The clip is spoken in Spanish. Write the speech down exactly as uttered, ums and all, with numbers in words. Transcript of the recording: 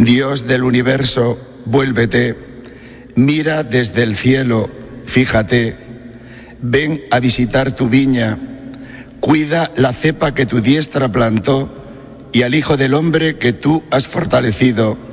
Dios del universo, vuélvete, mira desde el cielo, fíjate, ven a visitar tu viña, cuida la cepa que tu diestra plantó y al Hijo del Hombre que tú has fortalecido.